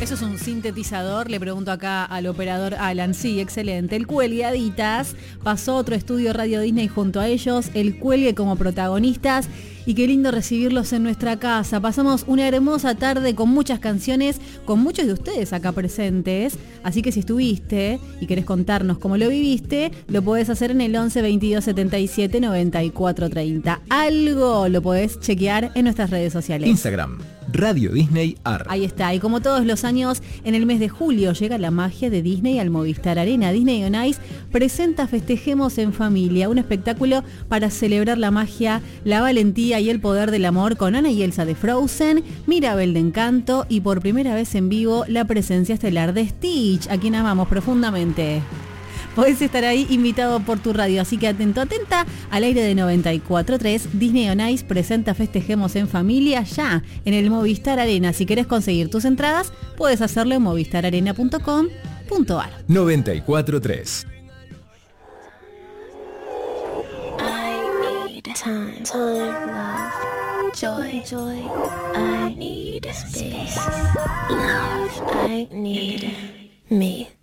Eso es un sintetizador, le pregunto acá al operador Alan. Sí, excelente. El Cuelgue Aditas pasó otro estudio Radio Disney junto a ellos, el Cuelgue como protagonistas. Y qué lindo recibirlos en nuestra casa. Pasamos una hermosa tarde con muchas canciones, con muchos de ustedes acá presentes. Así que si estuviste y querés contarnos cómo lo viviste, lo podés hacer en el 11 22 77 94 30. Algo lo podés chequear en nuestras redes sociales. Instagram, Radio Disney AR. Ahí está. Y como todos los años, en el mes de julio llega la magia de Disney al Movistar Arena. Disney on Ice presenta Festejemos en Familia, un espectáculo para celebrar la magia, la valentía y el poder del amor con Anna y Elsa de Frozen, Mirabel de Encanto y por primera vez en vivo la presencia estelar de Stitch, a quien amamos profundamente. Podés estar ahí invitado por tu radio, así que atento, atenta, al aire de 94.3, Disney on Ice presenta Festejemos en Familia ya en el Movistar Arena. Si querés conseguir tus entradas, puedes hacerlo en movistararena.com.ar. 94.3. Time, love, joy, I need space, love, I need me.